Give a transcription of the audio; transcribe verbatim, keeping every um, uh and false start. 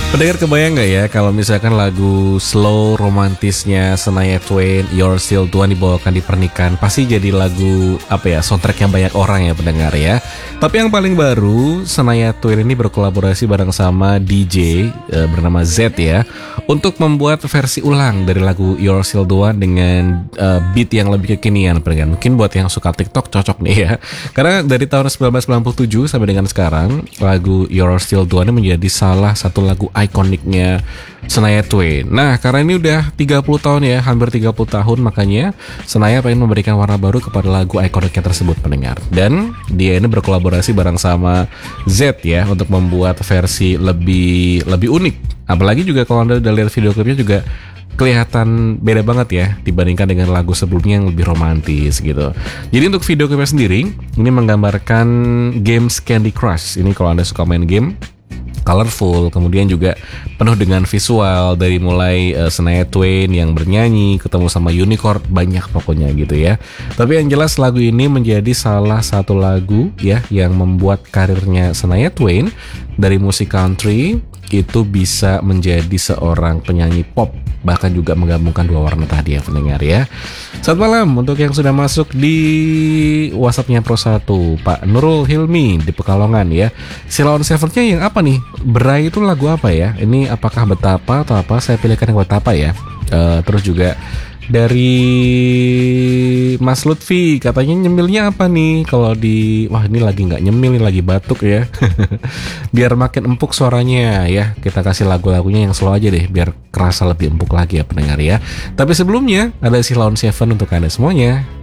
Pendengar kebayang nggak ya kalau misalkan lagu slow romantisnya Shania Twain, You're Still the One dibawakan di pernikahan, pasti jadi lagu apa ya, soundtracknya banyak orang ya pendengar ya. Tapi yang paling baru, Shania Twain ini berkolaborasi bareng sama D J e, bernama Z ya, untuk membuat versi ulang dari lagu You're Still the One dengan e, beat yang lebih kekinian pendengar. Mungkin buat yang suka TikTok cocok nih ya. Karena dari tahun sembilan belas sembilan puluh tujuh sampai dengan sekarang, lagu You're Still the One ini menjadi salah satu lagu ikoniknya Shania Twain. Nah, karena ini udah tiga puluh tahun ya, hampir tiga puluh tahun, makanya Shania pengen memberikan warna baru kepada lagu ikoniknya tersebut pendengar. Dan dia ini berkolaborasi bareng sama Z ya untuk membuat versi lebih lebih unik. Apalagi juga kalau Anda udah lihat video klipnya juga kelihatan beda banget ya dibandingkan dengan lagu sebelumnya yang lebih romantis gitu. Jadi untuk video klipnya sendiri ini menggambarkan games Candy Crush. Ini kalau Anda suka main game colorful, kemudian juga penuh dengan visual dari mulai uh, Shania Twain yang bernyanyi ketemu sama unicorn, banyak pokoknya gitu ya. Tapi yang jelas lagu ini menjadi salah satu lagu ya yang membuat karirnya Shania Twain dari musik country itu bisa menjadi seorang penyanyi pop, bahkan juga menggabungkan dua warna tadi ya pendengar ya. Selamat malam untuk yang sudah masuk di WhatsAppnya Pro satu, Pak Nurul Hilmi di Pekalongan ya. Silon Sevennya yang apa nih? Berai itu lagu apa ya? Ini apakah Betapa atau apa? Saya pilihkan yang Betapa ya. Uh, terus juga dari Mas Lutfi katanya nyemilnya apa nih kalau di wah ini lagi nggak nyemil, ini lagi batuk ya. Biar makin empuk suaranya ya, kita kasih lagu-lagunya yang slow aja deh biar kerasa lebih empuk lagi ya pendengar ya. Tapi sebelumnya ada Silon Seven untuk Anda semuanya.